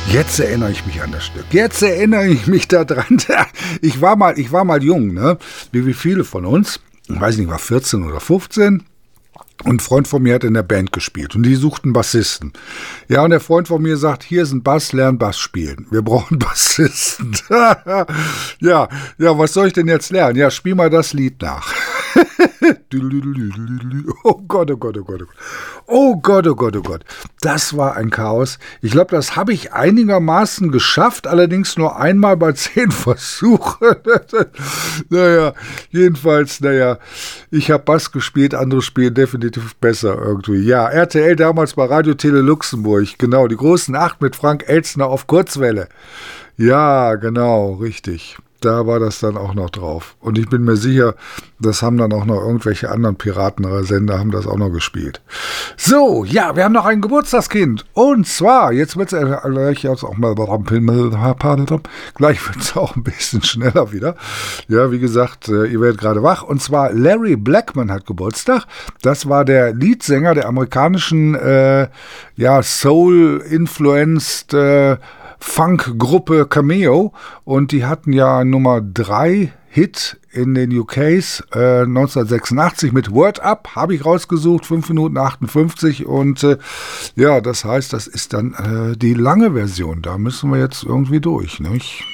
Jetzt erinnere ich mich an das Stück. Jetzt erinnere ich mich daran. Ich war mal jung, ne? Wie viele von uns. Ich weiß nicht, war 14 oder 15. Und ein Freund von mir hat in der Band gespielt und die suchten Bassisten. Ja, und der Freund von mir sagt, hier ist ein Bass, lern Bass spielen. Wir brauchen Bassisten. Ja, was soll ich denn jetzt lernen? Ja, spiel mal das Lied nach. Oh Gott, oh Gott, oh Gott, oh Gott. Oh Gott, oh Gott, oh Gott. Das war ein Chaos. Ich glaube, das habe ich einigermaßen geschafft, allerdings nur einmal bei 10 Versuchen. Jedenfalls, ich habe Bass gespielt, andere spielen definitiv besser irgendwie. Ja, RTL damals bei Radio Tele Luxemburg, genau, die großen 8 mit Frank Elstner auf Kurzwelle. Ja, genau, richtig. Da war das dann auch noch drauf. Und ich bin mir sicher, das haben dann auch noch irgendwelche anderen Piraten-Sender haben das auch noch gespielt. So, ja, wir haben noch ein Geburtstagskind. Und zwar, jetzt wird es gleich auch mal gleich wird es auch ein bisschen schneller wieder. Ja, wie gesagt, ihr werdet gerade wach. Und zwar Larry Blackmon hat Geburtstag. Das war der Leadsänger der amerikanischen Soul-influenced Funk-Gruppe Cameo und die hatten ja Nummer 3 Hit in den UKs 1986 mit Word Up, habe ich rausgesucht, 5 Minuten 58 und das heißt, das ist dann die lange Version, da müssen wir jetzt irgendwie durch, nicht?